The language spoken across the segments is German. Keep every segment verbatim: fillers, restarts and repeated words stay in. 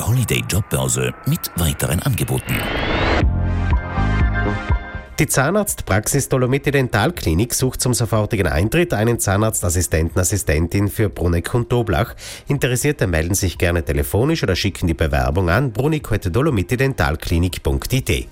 Holiday Jobbörse mit weiteren Angeboten. Die Zahnarztpraxis Dolomiti Dentalklinik sucht zum sofortigen Eintritt einen Zahnarztassistenten, Assistentin für Bruneck und Doblach. Interessierte melden sich gerne telefonisch oder schicken die Bewerbung an bruneck at dolomittidentalklinik punkt i t.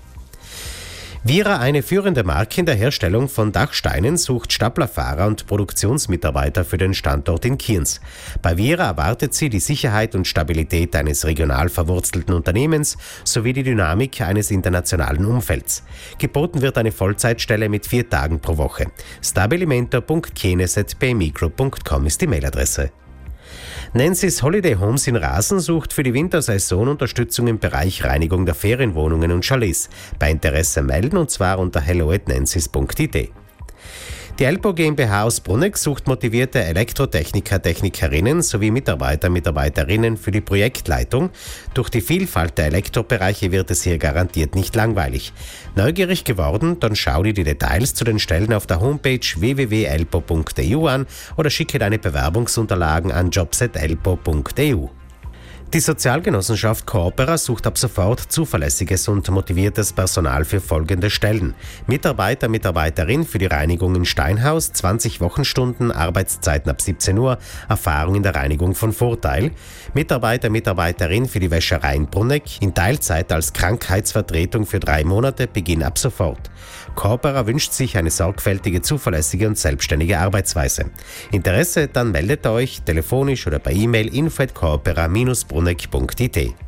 Vira, eine führende Marke in der Herstellung von Dachsteinen, sucht Staplerfahrer und Produktionsmitarbeiter für den Standort in Kienz. Bei Vira erwartet sie die Sicherheit und Stabilität eines regional verwurzelten Unternehmens sowie die Dynamik eines internationalen Umfelds. Geboten wird eine Vollzeitstelle mit vier Tagen pro Woche. stabilimentor punkt kienes at p m i group punkt com ist die Mailadresse. Nancy's Holiday Homes in Rasen sucht für die Wintersaison Unterstützung im Bereich Reinigung der Ferienwohnungen und Chalets. Bei Interesse melden, und zwar unter hello at nancy's punkt i t. Die Elpo GmbH aus Bruneck sucht motivierte Elektrotechniker, Technikerinnen sowie Mitarbeiter, Mitarbeiterinnen für die Projektleitung. Durch die Vielfalt der Elektrobereiche wird es hier garantiert nicht langweilig. Neugierig geworden? Dann schau dir die Details zu den Stellen auf der Homepage w w w punkt elpo punkt e u an oder schicke deine Bewerbungsunterlagen an jobs at elpo punkt e u. Die Sozialgenossenschaft Coopera sucht ab sofort zuverlässiges und motiviertes Personal für folgende Stellen: Mitarbeiter, Mitarbeiterin für die Reinigung in Steinhaus, zwanzig Wochenstunden, Arbeitszeiten ab siebzehn Uhr, Erfahrung in der Reinigung von Vorteil. Mitarbeiter, Mitarbeiterin für die Wäscherei in Bruneck, in Teilzeit als Krankheitsvertretung für drei Monate, Beginn ab sofort. Coopera wünscht sich eine sorgfältige, zuverlässige und selbstständige Arbeitsweise. Interesse? Dann meldet euch telefonisch oder per E-Mail info at coopera dash bruneck punkt i t.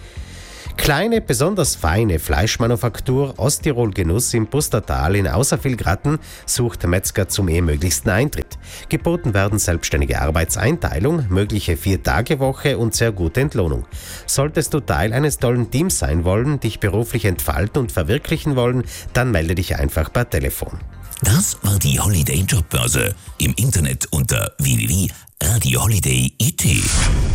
Kleine, besonders feine Fleischmanufaktur Osttirol Genuss im Pustertal in Außervillgratten sucht Metzger zum ehemöglichsten Eintritt. Geboten werden selbstständige Arbeitseinteilung, mögliche Vier-Tage-Woche und sehr gute Entlohnung. Solltest du Teil eines tollen Teams sein wollen, dich beruflich entfalten und verwirklichen wollen, dann melde dich einfach per Telefon. Das war die Holiday Jobbörse. Im Internet unter w w w punkt radio holiday punkt i t.